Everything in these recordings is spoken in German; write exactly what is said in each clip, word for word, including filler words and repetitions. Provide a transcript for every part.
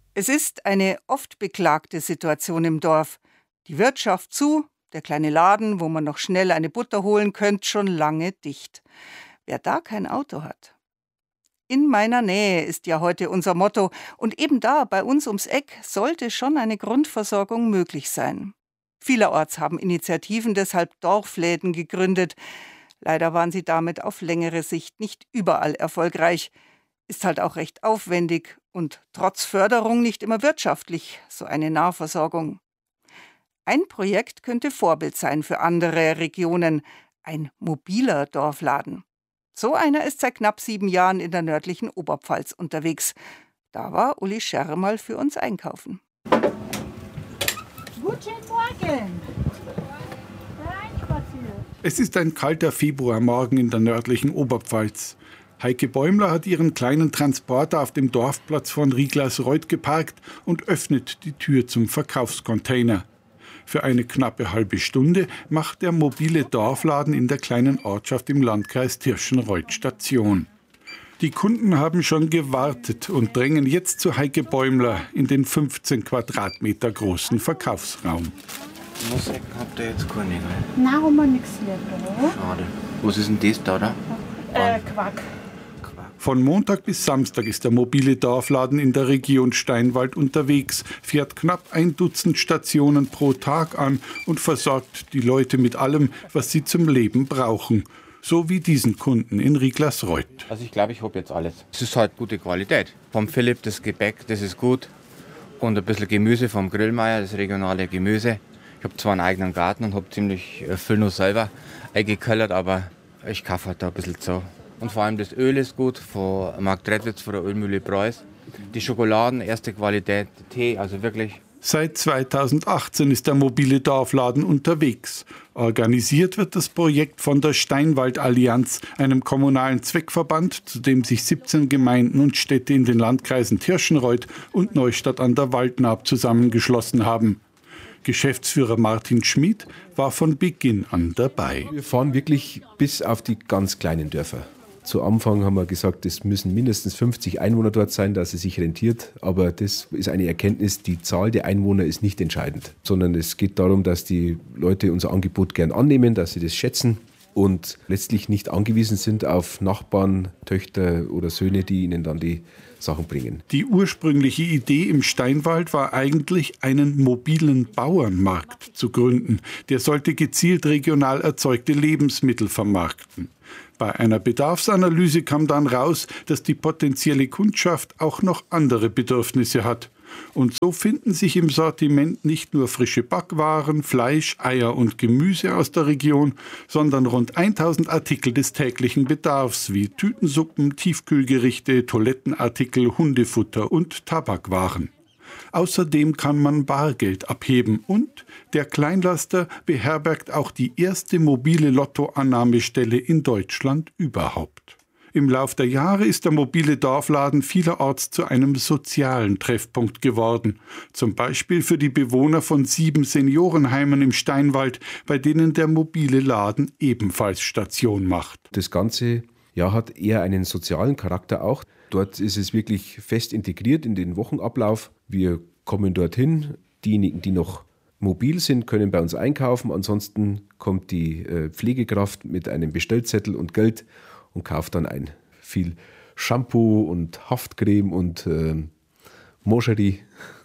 Es ist eine oft beklagte Situation im Dorf. Die Wirtschaft zu, der kleine Laden, wo man noch schnell eine Butter holen könnte, schon lange dicht. Wer da kein Auto hat. In meiner Nähe ist ja heute unser Motto. Und eben da, bei uns ums Eck, sollte schon eine Grundversorgung möglich sein. Vielerorts haben Initiativen deshalb Dorfläden gegründet. Leider waren sie damit auf längere Sicht nicht überall erfolgreich. Ist halt auch recht aufwendig und trotz Förderung nicht immer wirtschaftlich, so eine Nahversorgung. Ein Projekt könnte Vorbild sein für andere Regionen, ein mobiler Dorfladen. So einer ist seit knapp sieben Jahren in der nördlichen Oberpfalz unterwegs. Da war Uli Scherr mal für uns einkaufen. Guten Morgen! Es ist ein kalter Februarmorgen in der nördlichen Oberpfalz. Heike Bäumler hat ihren kleinen Transporter auf dem Dorfplatz von Riglasreuth geparkt und öffnet die Tür zum Verkaufscontainer. Für eine knappe halbe Stunde macht der mobile Dorfladen in der kleinen Ortschaft im Landkreis Tirschenreuth Station. Die Kunden haben schon gewartet und drängen jetzt zu Heike Bäumler in den fünfzehn Quadratmeter großen Verkaufsraum. Musik habt ihr jetzt keine, gell? Nein, haben wir nichts mehr da. Schade. Was ist denn das da, oder? Äh, Quark. Von Montag bis Samstag ist der mobile Dorfladen in der Region Steinwald unterwegs, fährt knapp ein Dutzend Stationen pro Tag an und versorgt die Leute mit allem, was sie zum Leben brauchen. So wie diesen Kunden in Riglasreuth. Also ich glaube, ich habe jetzt alles. Es ist halt gute Qualität. Vom Philipp das Gebäck, das ist gut. Und ein bisschen Gemüse vom Grillmeier, das regionale Gemüse. Ich habe zwar einen eigenen Garten und habe ziemlich viel noch selber eingekellert, aber ich kaufe halt da ein bisschen zu. Und vor allem das Öl ist gut, von Markt Redwitz, von der Ölmühle Preuß. Die Schokoladen, erste Qualität, Tee, also wirklich. Seit zweitausendachtzehn ist der mobile Dorfladen unterwegs. Organisiert wird das Projekt von der Steinwald-Allianz, einem kommunalen Zweckverband, zu dem sich siebzehn Gemeinden und Städte in den Landkreisen Tirschenreuth und Neustadt an der Waldnaab zusammengeschlossen haben. Geschäftsführer Martin Schmid war von Beginn an dabei. Wir fahren wirklich bis auf die ganz kleinen Dörfer. Zu Anfang haben wir gesagt, es müssen mindestens fünfzig Einwohner dort sein, dass es sich rentiert. Aber das ist eine Erkenntnis, die Zahl der Einwohner ist nicht entscheidend. Sondern es geht darum, dass die Leute unser Angebot gern annehmen, dass sie das schätzen und letztlich nicht angewiesen sind auf Nachbarn, Töchter oder Söhne, die ihnen dann die Sachen bringen. Die ursprüngliche Idee im Steinwald war eigentlich, einen mobilen Bauernmarkt zu gründen. Der sollte gezielt regional erzeugte Lebensmittel vermarkten. Bei einer Bedarfsanalyse kam dann raus, dass die potenzielle Kundschaft auch noch andere Bedürfnisse hat. Und so finden sich im Sortiment nicht nur frische Backwaren, Fleisch, Eier und Gemüse aus der Region, sondern rund tausend Artikel des täglichen Bedarfs wie Tütensuppen, Tiefkühlgerichte, Toilettenartikel, Hundefutter und Tabakwaren. Außerdem kann man Bargeld abheben und der Kleinlaster beherbergt auch die erste mobile Lottoannahmestelle in Deutschland überhaupt. Im Lauf der Jahre ist der mobile Dorfladen vielerorts zu einem sozialen Treffpunkt geworden. Zum Beispiel für die Bewohner von sieben Seniorenheimen im Steinwald, bei denen der mobile Laden ebenfalls Station macht. Das Ganze ja, hat eher einen sozialen Charakter auch. Dort ist es wirklich fest integriert in den Wochenablauf. Wir kommen dorthin. Diejenigen, die noch mobil sind, können bei uns einkaufen. Ansonsten kommt die äh, Pflegekraft mit einem Bestellzettel und Geld und kauft dann ein. Viel Shampoo und Haftcreme und äh, Moscherie.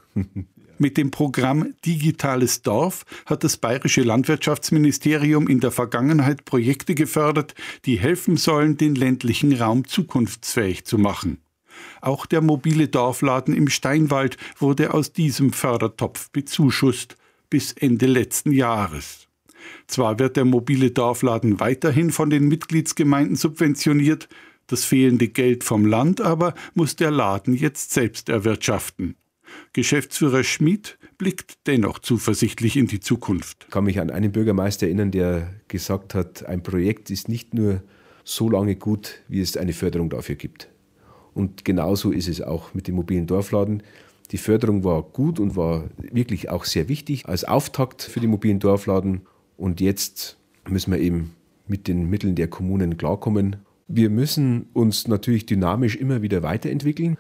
Mit dem Programm Digitales Dorf hat das Bayerische Landwirtschaftsministerium in der Vergangenheit Projekte gefördert, die helfen sollen, den ländlichen Raum zukunftsfähig zu machen. Auch der mobile Dorfladen im Steinwald wurde aus diesem Fördertopf bezuschusst, bis Ende letzten Jahres. Zwar wird der mobile Dorfladen weiterhin von den Mitgliedsgemeinden subventioniert, das fehlende Geld vom Land aber muss der Laden jetzt selbst erwirtschaften. Geschäftsführer Schmid blickt dennoch zuversichtlich in die Zukunft. Ich kann mich an einen Bürgermeister erinnern, der gesagt hat, ein Projekt ist nicht nur so lange gut, wie es eine Förderung dafür gibt. Und genauso ist es auch mit dem mobilen Dorfladen. Die Förderung war gut und war wirklich auch sehr wichtig als Auftakt für den mobilen Dorfladen. Und jetzt müssen wir eben mit den Mitteln der Kommunen klarkommen. Wir müssen uns natürlich dynamisch immer wieder weiterentwickeln.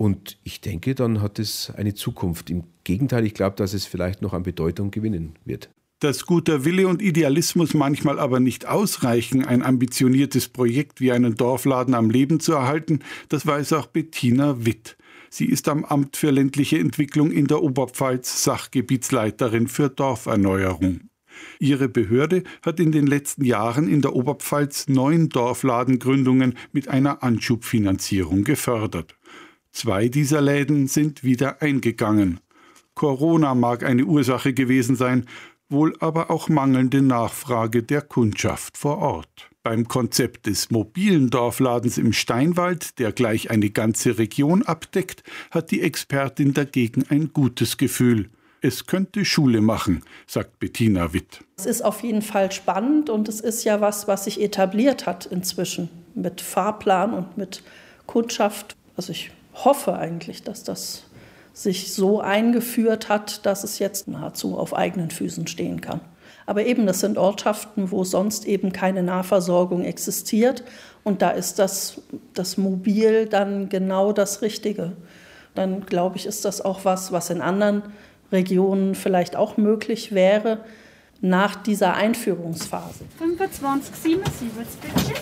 Und ich denke, dann hat es eine Zukunft. Im Gegenteil, ich glaube, dass es vielleicht noch an Bedeutung gewinnen wird. Dass guter Wille und Idealismus manchmal aber nicht ausreichen, ein ambitioniertes Projekt wie einen Dorfladen am Leben zu erhalten, das weiß auch Bettina Witt. Sie ist am Amt für ländliche Entwicklung in der Oberpfalz Sachgebietsleiterin für Dorferneuerung. Ihre Behörde hat in den letzten Jahren in der Oberpfalz neun Dorfladengründungen mit einer Anschubfinanzierung gefördert. Zwei dieser Läden sind wieder eingegangen. Corona mag eine Ursache gewesen sein, wohl aber auch mangelnde Nachfrage der Kundschaft vor Ort. Beim Konzept des mobilen Dorfladens im Steinwald, der gleich eine ganze Region abdeckt, hat die Expertin dagegen ein gutes Gefühl. Es könnte Schule machen, sagt Bettina Witt. Es ist auf jeden Fall spannend und es ist ja was, was sich etabliert hat inzwischen mit Fahrplan und mit Kundschaft. Also ich hoffe eigentlich, dass das sich so eingeführt hat, dass es jetzt nahezu auf eigenen Füßen stehen kann. Aber eben, das sind Ortschaften, wo sonst eben keine Nahversorgung existiert. Und da ist das, das Mobil dann genau das Richtige. Dann, glaube ich, ist das auch was, was in anderen Regionen vielleicht auch möglich wäre nach dieser Einführungsphase. fünfundzwanzig siebenundsiebzig, bitte.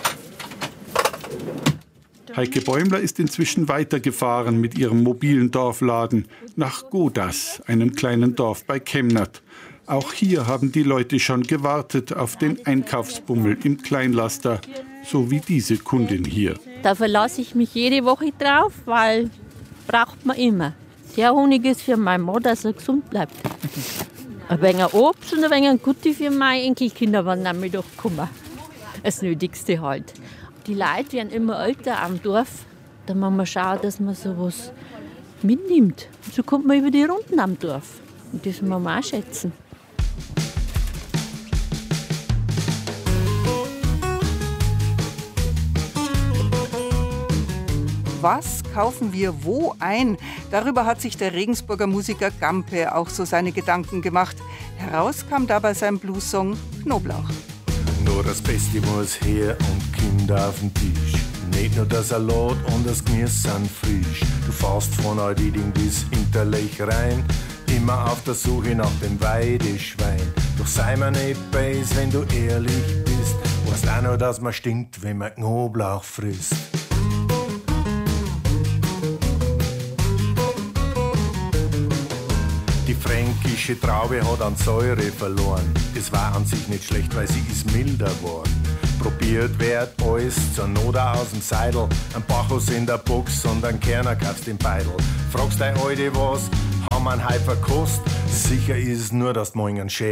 Heike Bäumler ist inzwischen weitergefahren mit ihrem mobilen Dorfladen nach Godas, einem kleinen Dorf bei Kemnert. Auch hier haben die Leute schon gewartet auf den Einkaufsbummel im Kleinlaster, so wie diese Kundin hier. Da verlasse ich mich jede Woche drauf, weil braucht man immer. Der Honig ist für meinen Mann, dass er gesund bleibt. Ein wenig Obst und ein wenig Gutti für meine Enkelkinder, wenn nämlich doch kommen. Das Nötigste halt. Die Leute werden immer älter am Dorf. Da muss man schauen, dass man sowas mitnimmt. So kommt man über die Runden am Dorf. Und das muss man auch schätzen. Was kaufen wir wo ein? Darüber hat sich der Regensburger Musiker Gampe auch so seine Gedanken gemacht. Heraus kam dabei sein Bluessong Knoblauch. Nur das Beste muss her und kommt auf den Tisch. Nicht nur der Salat und das Gemüse sind frisch. Du fährst von Eididing bis Interlech rein, immer auf der Suche nach dem Weideschwein. Doch sei mir nicht böse, wenn du ehrlich bist. Weißt auch nur, dass man stinkt, wenn man Knoblauch frisst. Die fränkische Traube hat an Säure verloren. Das war an sich nicht schlecht, weil sie ist milder geworden. Probiert wird alles zur Not aus dem Seidel. Ein Bacchus in der Box und ein Kerner kaufst im Beidel. Fragst dein Alte was, haben wir einen Hyper Kost? Sicher ist nur, dass du morgen einen Schädel